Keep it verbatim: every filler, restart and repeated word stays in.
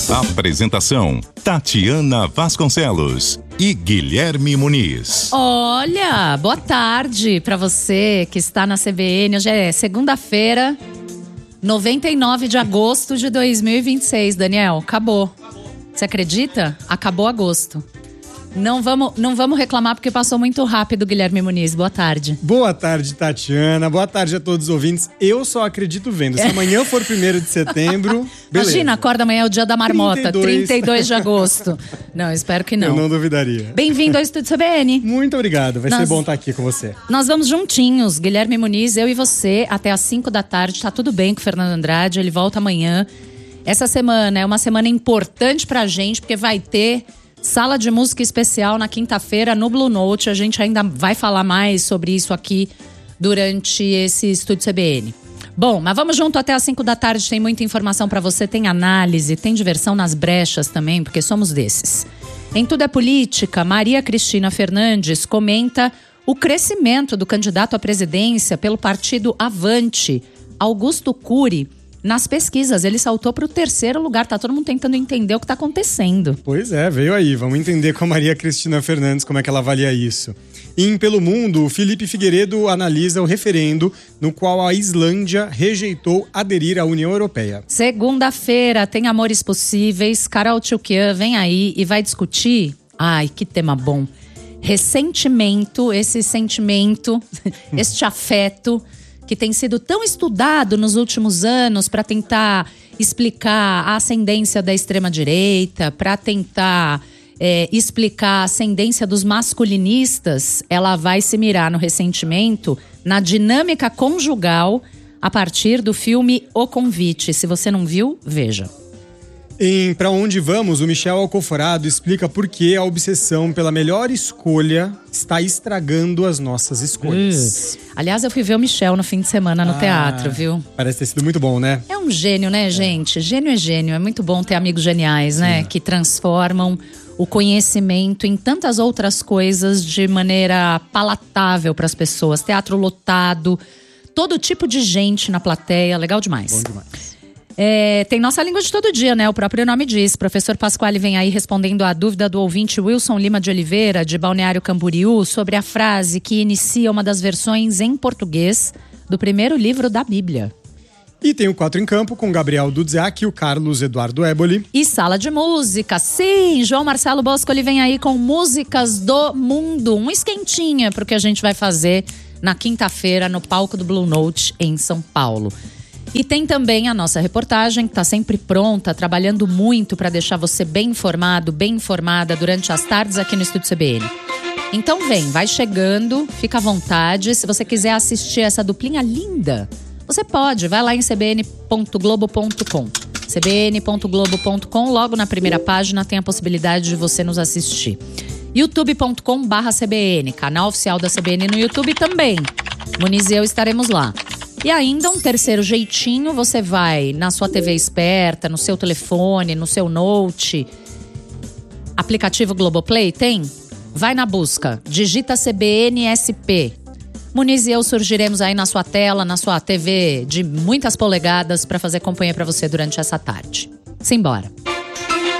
Apresentação: Tatiana Vasconcelos e Guilherme Muniz. Olha, boa tarde para você que está na C B N. Hoje é segunda-feira, noventa e nove de agosto de dois mil e vinte e seis. Daniel, acabou. Você acredita? Acabou agosto. Não vamos, não vamos reclamar porque passou muito rápido, Guilherme Muniz. Boa tarde. Boa tarde, Tatiana. Boa tarde a todos os ouvintes. Eu só acredito vendo. Se amanhã for primeiro de setembro, beleza. Imagina, acorda amanhã é o dia da marmota, trinta e dois. trinta e dois de agosto. Não, espero que não. Eu não duvidaria. Bem-vindo ao Estúdio C B N. Muito obrigado, vai Nós... ser bom estar aqui com você. Nós vamos juntinhos, Guilherme Muniz, eu e você, até às cinco da tarde. Tá tudo bem com o Fernando Andrade, ele volta amanhã. Essa semana é uma semana importante pra gente, porque vai ter sala de música especial na quinta-feira no Blue Note. A gente ainda vai falar mais sobre isso aqui durante esse Estúdio C B N. Bom, mas vamos junto até às cinco da tarde. Tem muita informação pra você, tem análise, tem diversão nas brechas também, porque somos desses. Em Tudo é Política, Maria Cristina Fernandes comenta o crescimento do candidato à presidência pelo partido Avante, Augusto Cury. Nas pesquisas, ele saltou para o terceiro lugar. Tá todo mundo tentando entender o que está acontecendo. Pois é, veio aí. Vamos entender com a Maria Cristina Fernandes como é que ela avalia isso. E em Pelo Mundo, o Felipe Figueiredo analisa o referendo no qual a Islândia rejeitou aderir à União Europeia. Segunda-feira tem Amores Possíveis. Carol Tchoukian vem aí e vai discutir... Ai, que tema bom. Ressentimento, esse sentimento, este afeto... que tem sido tão estudado nos últimos anos para tentar explicar a ascendência da extrema-direita, para tentar é, explicar a ascendência dos masculinistas, ela vai se mirar no ressentimento, na dinâmica conjugal, a partir do filme O Convite. Se você não viu, veja. Em Pra Onde Vamos, o Michel Alcoforado explica por que a obsessão pela melhor escolha está estragando as nossas escolhas. Uh. Aliás, eu fui ver o Michel no fim de semana no ah, teatro, viu? Parece ter sido muito bom, né? É um gênio, né, gente? É. Gênio é gênio. É muito bom ter amigos geniais, Sim. né? Que transformam o conhecimento em tantas outras coisas de maneira palatável para as pessoas. Teatro lotado, todo tipo de gente na plateia. Legal demais. Bom demais. É, tem nossa língua de todo dia, né? O próprio nome diz. Professor Pasquale vem aí respondendo a dúvida do ouvinte Wilson Lima de Oliveira, de Balneário Camboriú, sobre a frase que inicia uma das versões em português do primeiro livro da Bíblia. E tem o Quatro em Campo com Gabriel Dudziak e o Carlos Eduardo Éboli. E Sala de Música, sim! João Marcelo Bosco, ele vem aí com músicas do mundo. Um esquentinha pro que a gente vai fazer na quinta-feira no palco do Blue Note em São Paulo. E tem também a nossa reportagem, que está sempre pronta, trabalhando muito para deixar você bem informado, bem informada durante as tardes aqui no Estúdio C B N. Então vem, vai chegando, fica à vontade. Se você quiser assistir essa duplinha linda, você pode, vai lá em c b n ponto globo ponto com. c b n ponto globo ponto com, logo na primeira página tem a possibilidade de você nos assistir. youtube ponto com barra C B N, canal oficial da C B N no YouTube também. Muniz e eu estaremos lá. E ainda um terceiro jeitinho, você vai na sua T V esperta, no seu telefone, no seu note. Aplicativo Globoplay tem? Vai na busca, digita C B N S P. Muniz e eu surgiremos aí na sua tela, na sua T V de muitas polegadas para fazer companhia para você durante essa tarde. Simbora.